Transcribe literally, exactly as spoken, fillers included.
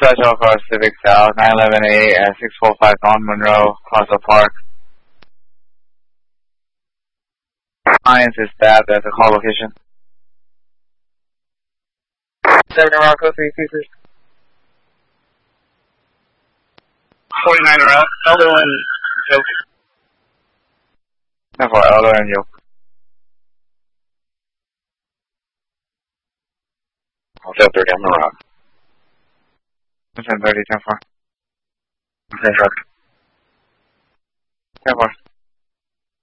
Special for Civic South, nine eleven eight at six four five on Monroe, Plaza Park. Client is stabbed at the call location. seven Morocco, three pieces. forty-nine around, Elder and Yoke. ten four, Elder and Yoke. Hotel thirty on the rock. ten thirty, ten four. ten four. ten four.